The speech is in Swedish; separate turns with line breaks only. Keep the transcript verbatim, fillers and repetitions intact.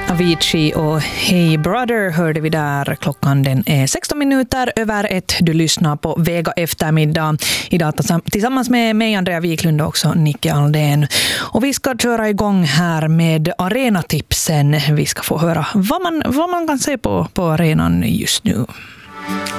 Avicii och Hey Brother hörde vi där. Klockan den är sexton minuter över ett. Du lyssnar på Vega eftermiddag. Idag tillsammans med mig, Andrea Wiklund, och också Nicke Aldén. Och vi ska köra igång här med arenatipsen. Vi ska få höra vad man, vad man kan se på, på arenan just nu.